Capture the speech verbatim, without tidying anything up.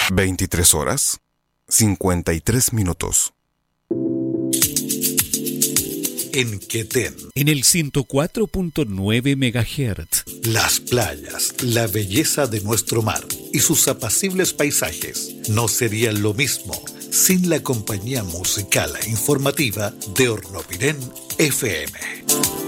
veintitrés horas, cincuenta y tres minutos. En Quetén, en el ciento cuatro punto nueve megahertz. Las playas, la belleza de nuestro mar y sus apacibles paisajes no serían lo mismo sin la compañía musical e informativa de Hornopiren F M.